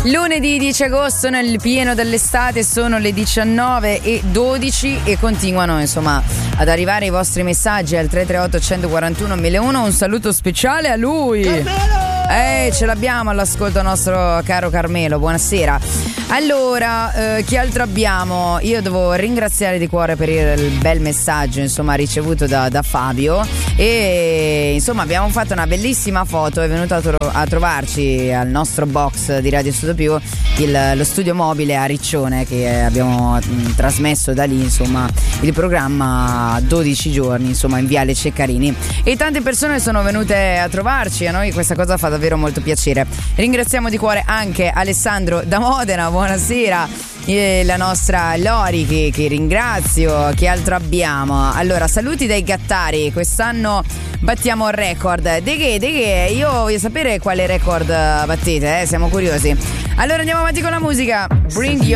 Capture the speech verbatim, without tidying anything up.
Lunedì dieci agosto, nel pieno dell'estate, sono le diciannove e dodici e continuano insomma ad arrivare i vostri messaggi al tre tre otto uno quattro uno mille uno. Un saluto speciale a lui. Carmelo! Eh, ce l'abbiamo all'ascolto nostro caro Carmelo, buonasera. Allora, eh, chi altro abbiamo? Io devo ringraziare di cuore per il bel messaggio insomma ricevuto da, da Fabio, e insomma abbiamo fatto una bellissima foto. È venuto a, tro- a trovarci al nostro box di Radio Studio Più il, lo studio mobile a Riccione, che abbiamo mh, trasmesso da lì insomma il programma dodici giorni insomma in Viale Ceccarini, e tante persone sono venute a trovarci. A noi questa cosa fa davvero molto piacere. Ringraziamo di cuore anche Alessandro da Modena, buonasera, e la nostra Lori che, che ringrazio. Che altro abbiamo? Allora, saluti dai Gattari, quest'anno battiamo il record. De che? De che? Io voglio sapere quale record battete, eh? Siamo curiosi. Allora andiamo avanti con la musica. Bring your